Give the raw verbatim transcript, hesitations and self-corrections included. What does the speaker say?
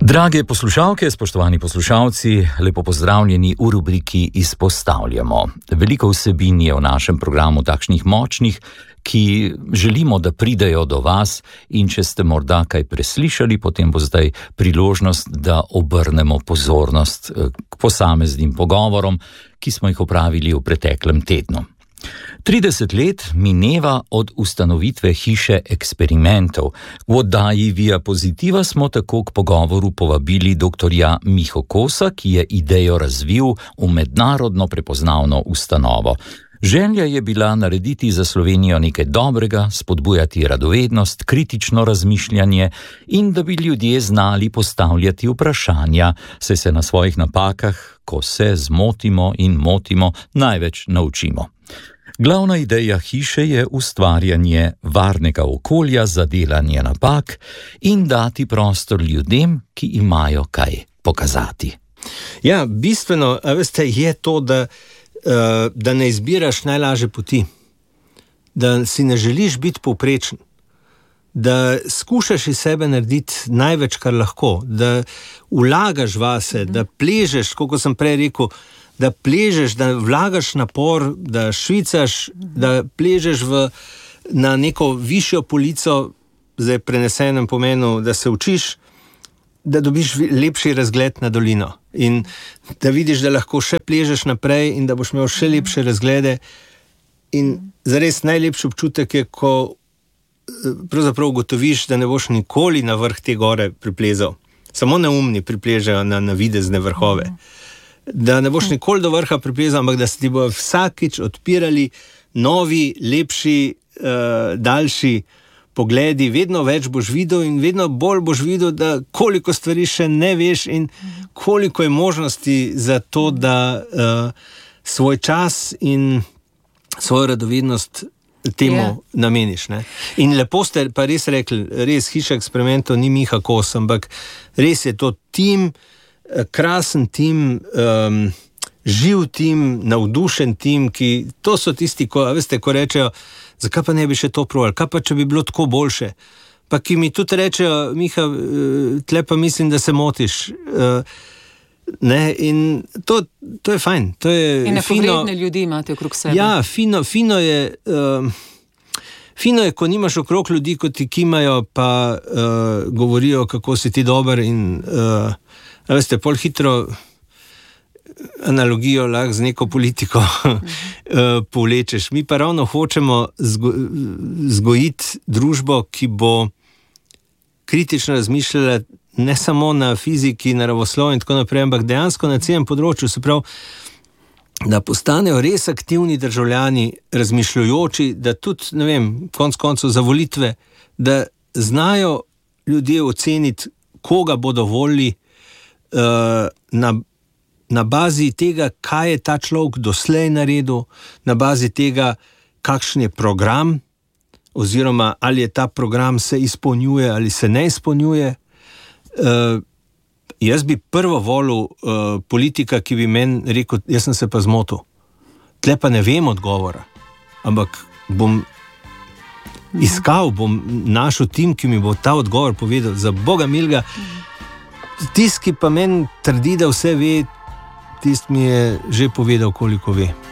Drage poslušalke, spoštovani poslušalci, lepo pozdravljeni v rubriki Izpostavljamo. Veliko vsebin je v našem programu takšnih močnih, ki želimo, da pridejo do vas, in če ste morda kaj preslišali, potem bo zdaj priložnost, da obrnemo pozornost k posameznim pogovorom, ki smo jih opravili v preteklem tednu. trideset let mineva od ustanovitve Hiše eksperimentov. V oddaji Via Pozitiva smo tako k pogovoru povabili doktorja Miho Kosa, ki je idejo razvil v mednarodno prepoznavno ustanovo. Želja je bila narediti za Slovenijo nekaj dobrega, spodbujati radovednost, kritično razmišljanje in da bi ljudje znali postavljati vprašanja, saj se na svojih napakah, ko se zmotimo in motimo, največ naučimo. Glavna ideja hiše je ustvarjanje varnega okolja za delanje napak in dati prostor ljudem, ki imajo kaj pokazati. Ja, bistveno, a veste, je to, da, da ne izbiraš najlažje poti, da si ne želiš biti povprečen, da skušaš iz sebe narediti največ, kar lahko, da vlagaš vase, da pležeš, kot sem prej rekel, da pležeš, da vlagaš napor, da švicaš, da pležeš v, na neko višjo polico, zdaj prenesenem pomenu, da se učiš, da dobiš lepši razgled na dolino in da vidiš, da lahko še pležeš naprej in da boš imel še lepše razglede. In zares najlepši občutek je, ko pravzaprav ugotoviš, da ne boš nikoli na vrh te gore priplezal. Samo neumni pripležejo na navidezne vrhove. Da ne boš nikoli do vrha priplezal, ampak da se ti bo vsakič odpirali novi, lepši, uh, daljši pogledi, vedno več boš videl in vedno bolj boš videl, da koliko stvari še ne veš in koliko je možnosti za to, da uh, svoj čas in svojo radovednost temu yeah. nameniš. Ne? In lepo ste pa res rekli, res Hiša eksperimentov ni Miha Kos, ampak res je to tim, krasen tim, um, živ tim, navdušen tim, ki to so tisti, ko, veste, ko rečejo, zakaj pa ne bi še to provali, kaj pa če bi bilo tako boljše, pa ki mi tudi rečejo, Miha, tle pa mislim, da se motiš. Uh, ne, in to, to je fajn, to je in fino. In ljudi imate okrog sebe. Ja, fino, fino je, uh, fino je, ko nimaš okrog ljudi, ko ti kimajo, pa uh, govorijo, kako si ti dober in uh, a veste, pol hitro analogijo lahko z neko politiko uh-huh. povlečeš. Mi pa ravno hočemo zgo, zgojiti družbo, ki bo kritično razmišljala ne samo na fiziki, naravoslovju in tako naprej, ampak dejansko na celem področju, se pravi, da postanejo res aktivni državljani, razmišljujoči, da tudi, ne vem, konec koncev za volitve, da znajo ljudje oceniti, koga bodo volili, Na, na bazi tega, kaj je ta človek doslej naredil, na bazi tega, kakšen je program, oziroma ali je ta program se izpolnjuje ali se ne izpolnjuje. Uh, jaz bi prvo volil uh, politika, ki bi meni rekel, jaz sem se pa zmotil. Tle pa ne vem odgovora, ampak bom iskal, bom našel tim, ki mi bo ta odgovor povedal. Za Boga milga, tisti, ki pa meni trdi, da vse ve, tisti mi je že povedal, koliko ve.